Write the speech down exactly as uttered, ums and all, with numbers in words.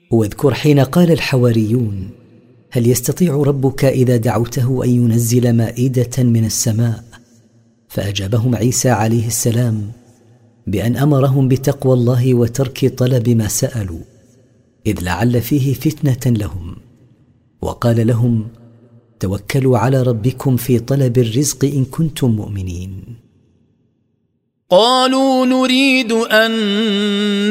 واذكر حين قال الحواريون: هل يستطيع ربك إذا دعوته أن ينزل مائدة من السماء؟ فأجابهم عيسى عليه السلام بأن أمرهم بتقوى الله وترك طلب ما سألوا، إذ لعل فيه فتنة لهم. وقال لهم: توكلوا على ربكم في طلب الرزق إن كنتم مؤمنين. قالوا نريد أن